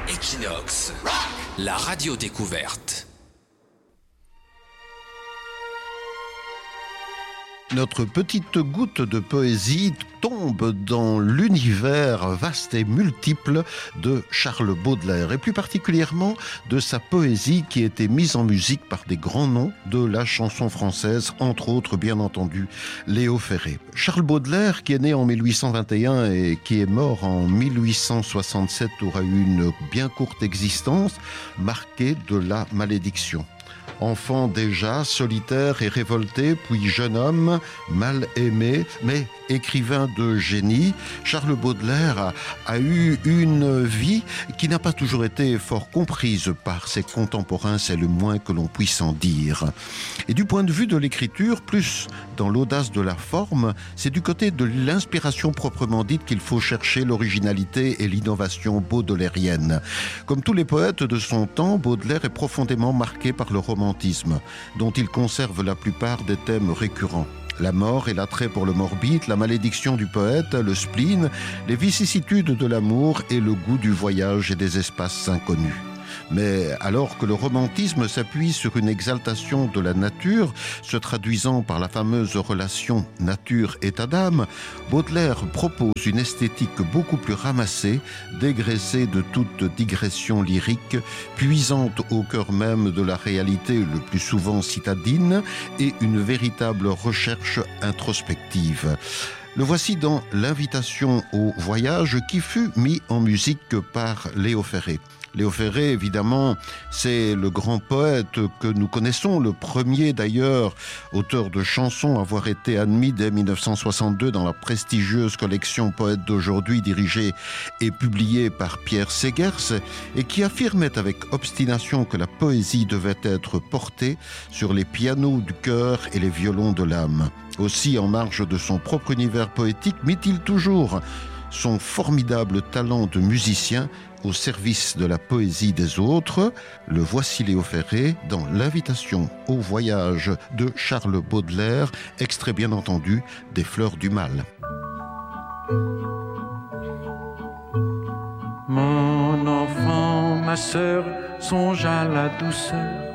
Equinox, la radio découverte. Notre petite goutte de poésie tombe dans l'univers vaste et multiple de Charles Baudelaire, et plus particulièrement de sa poésie qui a été mise en musique par des grands noms de la chanson française, entre autres, bien entendu, Léo Ferré. Charles Baudelaire, qui est né en 1821 et qui est mort en 1867, aura eu une bien courte existence, marquée de la malédiction. Enfant déjà, solitaire et révolté, puis jeune homme, mal aimé, mais écrivain de génie, Charles Baudelaire a eu une vie qui n'a pas toujours été fort comprise par ses contemporains, c'est le moins que l'on puisse en dire. Et du point de vue de l'écriture, plus dans l'audace de la forme, c'est du côté de l'inspiration proprement dite qu'il faut chercher l'originalité et l'innovation baudelairienne. Comme tous les poètes de son temps, Baudelaire est profondément marqué par le romantisme, dont il conserve la plupart des thèmes récurrents. La mort et l'attrait pour le morbide, la malédiction du poète, le spleen, les vicissitudes de l'amour et le goût du voyage et des espaces inconnus. Mais alors que le romantisme s'appuie sur une exaltation de la nature, se traduisant par la fameuse relation nature-état d'âme, Baudelaire propose une esthétique beaucoup plus ramassée, dégraissée de toute digression lyrique, puisante au cœur même de la réalité le plus souvent citadine, et une véritable recherche introspective. Le voici dans l'invitation au voyage qui fut mis en musique par Léo Ferré. Léo Ferré, évidemment, c'est le grand poète que nous connaissons, le premier d'ailleurs auteur de chansons à avoir été admis dès 1962 dans la prestigieuse collection Poètes d'aujourd'hui dirigée et publiée par Pierre Segers, et qui affirmait avec obstination que la poésie devait être portée sur les pianos du cœur et les violons de l'âme. Aussi, en marge de son propre univers poétique, mit-il toujours son formidable talent de musicien au service de la poésie des autres. Le voici Léo Ferré dans l'invitation au voyage de Charles Baudelaire, extrait bien entendu des Fleurs du Mal. Mon enfant, ma sœur, songe à la douceur